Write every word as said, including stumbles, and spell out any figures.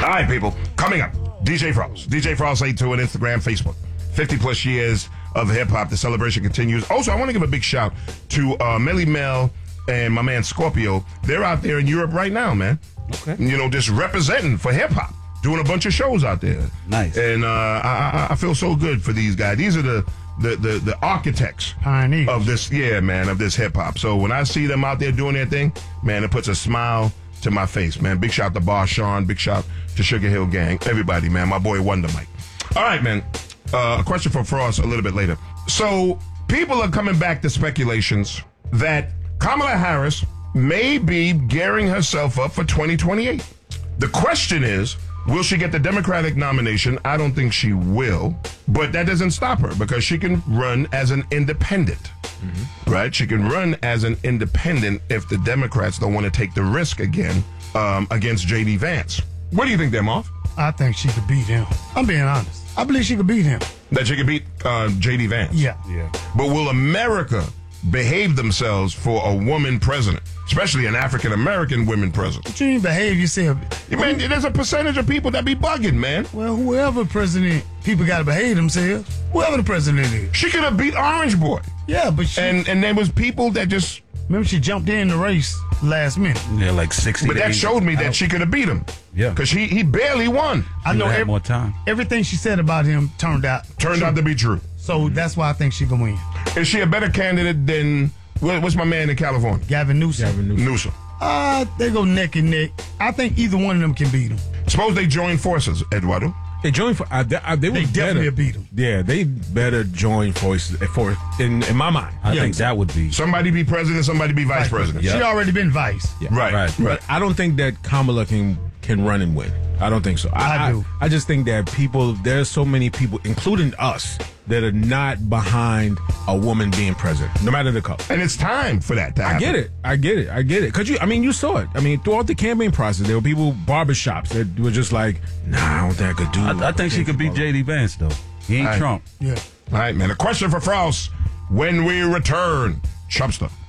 All right, people. Coming up, D J Frost. D J Frost eight two on Instagram, Facebook. fifty plus years of hip-hop. The celebration continues. Also, I want to give a big shout to uh, Melly Mel and my man Scorpio. They're out there in Europe right now, man. Okay. You know, just representing for hip-hop. Doing a bunch of shows out there. Nice. And uh, I, I, I feel so good for these guys. These are the the the, the architects Pioneers. of this, yeah, man, of this hip-hop. So when I see them out there doing their thing, man, it puts a smile to my face, man. Big shout to Bar Sean. Big shout to Sugar Hill Gang. Everybody, man. My boy Wonder Mike. All right, man. Uh, a question for Frost a little bit later. So people are coming back to speculations that Kamala Harris may be gearing herself up for twenty twenty-eight. The question is, will she get the Democratic nomination? I don't think she will, but that doesn't stop her because she can run as an independent, mm-hmm. right? She can run as an independent if the Democrats don't want to take the risk again um, against J D Vance. What do you think, Demoff? I think she could beat him. I'm being honest. I believe she could beat him. That she could beat uh, J D Vance? Yeah. Yeah. But will America behave themselves for a woman president, especially an African-American woman president? What you mean behave yourself? Yeah, man, there's a percentage of people that be bugging, man. Well, whoever president, people got to behave themselves. Whoever the president is. She could have beat Orange Boy. Yeah, but she... And and there was people that just... Remember, she jumped in the race last minute. Yeah, like sixty. But that showed me that she could have beat him. Yeah. Because he, he barely won. I know had ev- more time. everything she said about him turned out. Turned true. out to be true. So that's why I think she can win. Is she a better candidate than... what- What's my man in California? Gavin Newsom. Gavin Newsom. Newsom. Uh, they go neck and neck. I think either one of them can beat him. Suppose they join forces, Eduardo. They joined for. Uh, they, uh, they, They was definitely better. beat him. Yeah, they better join forces for in in my mind. I Yeah. think that would be. Somebody be president, somebody be vice, president. She already been vice. Yeah. Right, right. But I don't think that Kamala can can run and win. I don't think so. I I, do. I, I just think that people, there's so many people, including us, that are not behind a woman being president, no matter the color. And it's time for that to happen. I get it. I get it. I get it. Cause you, I mean, you saw it. I mean, throughout the campaign process, there were people, barbershops that were just like, nah, I don't think I could do it. I, I think she could beat J D Vance, though. He ain't All right. Trump. Yeah. All right, man. A question for Frost when we return. Chubster.